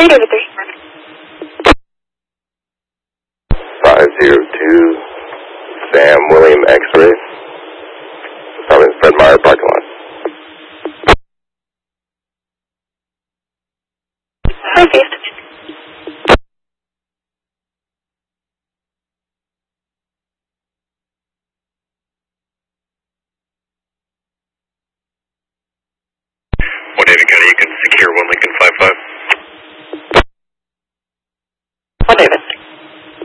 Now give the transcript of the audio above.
David 3. 502 Sam William X-Ray. Probably in Fred Meyer parking lot. Okay.